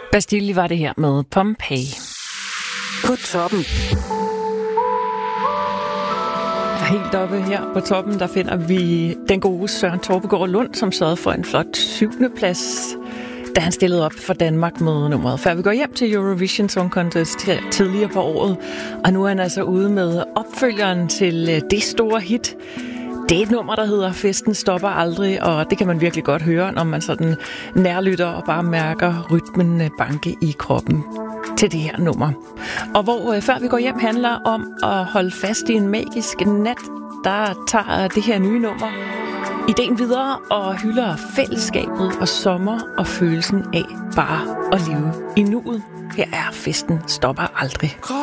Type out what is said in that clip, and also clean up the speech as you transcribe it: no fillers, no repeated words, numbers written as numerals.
Bastille var det her med Pompeii. På toppen. Helt oppe her på toppen, der finder vi den gode Søren Torpegaard Lund, som sørgede for en flot 7. plads, da han stillede op for Danmark med nummeret. Før vi går hjem til Eurovision Song Contest tidligere på året, og nu er han altså ude med opfølgeren til det store hit. Det er et nummer, der hedder Festen stopper aldrig, og det kan man virkelig godt høre, når man sådan nærlytter og bare mærker rytmen banke i kroppen til det her nummer. Og hvor før vi går hjem handler om at holde fast i en magisk nat, der tager det her nye nummer ideen videre og hylder fællesskabet og sommer og følelsen af bare at leve i nuet. Her er Festen stopper aldrig.